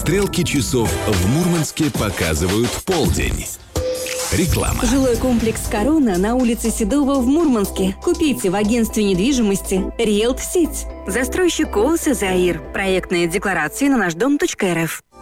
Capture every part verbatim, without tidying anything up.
Стрелки часов в Мурманске показывают полдень. Реклама. Жилой комплекс «Корона» на улице Седова в Мурманске. Купите в агентстве недвижимости «Риэлт-Сеть». Застройщик ООО «Заир». Проектные декларации на наш дом точка эр эф.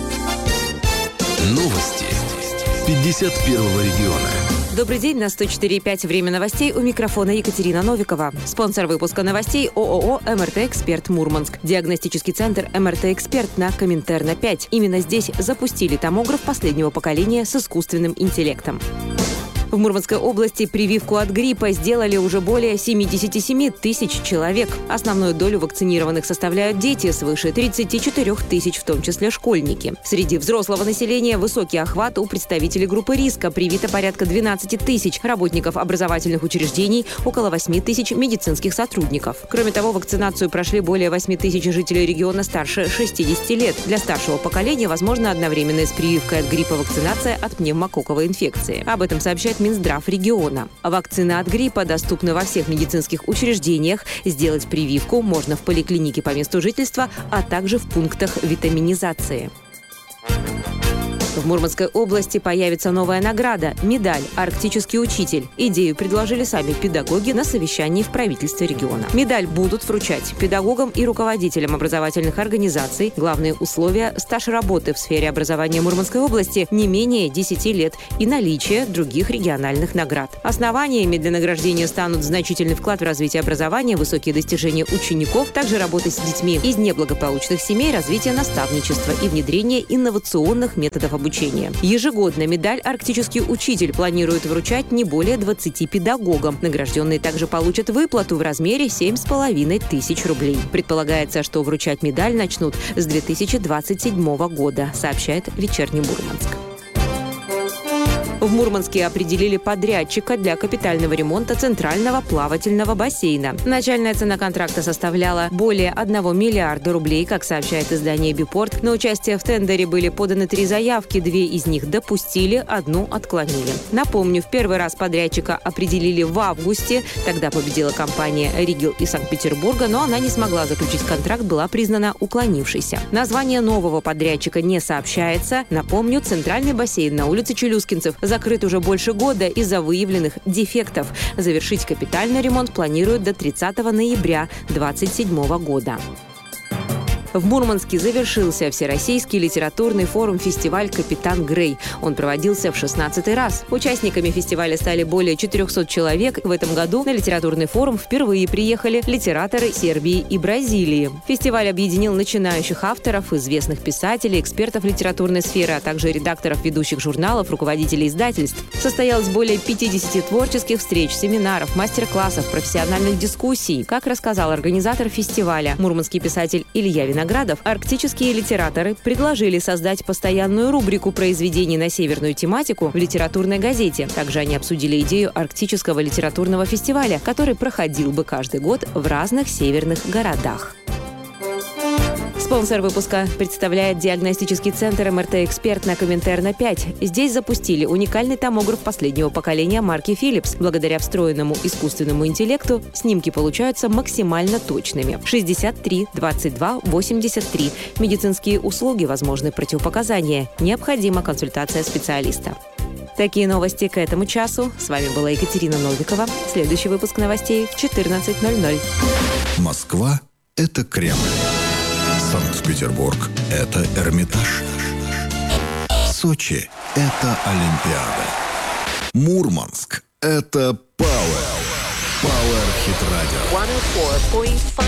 Новости пятьдесят первого региона. Добрый день, на сто четыре и пять время новостей, у микрофона Екатерина Новикова. Спонсор выпуска новостей ООО «МРТ-Эксперт Мурманск». Диагностический центр «МРТ-Эксперт» на Коминтерна пять. Именно здесь запустили томограф последнего поколения с искусственным интеллектом. В Мурманской области прививку от гриппа сделали уже более семьдесят семь тысяч человек. Основную долю вакцинированных составляют дети, свыше тридцать четыре тысяч, в том числе школьники. Среди взрослого населения высокий охват у представителей группы риска. Привито порядка двенадцать тысяч работников образовательных учреждений, около восемь тысяч медицинских сотрудников. Кроме того, вакцинацию прошли более восемь тысяч жителей региона старше шестидесяти лет. Для старшего поколения возможна одновременная с прививкой от гриппа вакцинация от пневмококковой инфекции. Об этом сообщает Минздрав региона. Вакцина от гриппа доступна во всех медицинских учреждениях. Сделать прививку можно в поликлинике по месту жительства, а также в пунктах витаминизации. В Мурманской области появится новая награда – медаль «Арктический учитель». Идею предложили сами педагоги на совещании в правительстве региона. Медаль будут вручать педагогам и руководителям образовательных организаций. Главные условия – стаж работы в сфере образования Мурманской области не менее десяти лет и наличие других региональных наград. Основаниями для награждения станут значительный вклад в развитие образования, высокие достижения учеников, также работа с детьми из неблагополучных семей, развитие наставничества и внедрение инновационных методов обучения. Ежегодно медаль «Арктический учитель» планируют вручать не более двадцати педагогам. Награжденные также получат выплату в размере семь с половиной тысяч рублей. Предполагается, что вручать медаль начнут с две тысячи двадцать седьмого года, сообщает «Вечерний Мурманск». В Мурманске определили подрядчика для капитального ремонта центрального плавательного бассейна. Начальная цена контракта составляла более одного миллиарда рублей, как сообщает издание «Бипорт». На участие в тендере были поданы три заявки, две из них допустили, одну отклонили. Напомню, в первый раз подрядчика определили в августе. Тогда победила компания «Ригел» из Санкт-Петербурга, но она не смогла заключить контракт, была признана уклонившейся. Название нового подрядчика не сообщается. Напомню, центральный бассейн на улице Челюскинцев закрыт уже больше года из-за выявленных дефектов. Завершить капитальный ремонт планируют до тридцатого ноября две тысячи двадцать седьмого года. В Мурманске завершился Всероссийский литературный форум-фестиваль «Капитан Грей». Он проводился в шестнадцатый раз. Участниками фестиваля стали более четырехсот человек. В этом году на литературный форум впервые приехали литераторы Сербии и Бразилии. Фестиваль объединил начинающих авторов, известных писателей, экспертов литературной сферы, а также редакторов ведущих журналов, руководителей издательств. Состоялось более пятидесяти творческих встреч, семинаров, мастер-классов, профессиональных дискуссий. Как рассказал организатор фестиваля, мурманский писатель Илья Виноградов, арктические литераторы предложили создать постоянную рубрику произведений на северную тематику в литературной газете. Также они обсудили идею арктического литературного фестиваля, который проходил бы каждый год в разных северных городах. Спонсор выпуска представляет диагностический центр «МРТ-Эксперт» на Коминтерна пять. Здесь запустили уникальный томограф последнего поколения марки Philips. Благодаря встроенному искусственному интеллекту снимки получаются максимально точными. шестьдесят три двадцать два восемьдесят три. Медицинские услуги, возможны противопоказания. Необходима консультация специалиста. Такие новости к этому часу. С вами была Екатерина Новикова. Следующий выпуск новостей в четырнадцать ноль ноль. Москва – это Кремль. Санкт-Петербург – это Эрмитаж. Сочи – это Олимпиада. Мурманск – это Пауэр. Пауэр Хит Радио.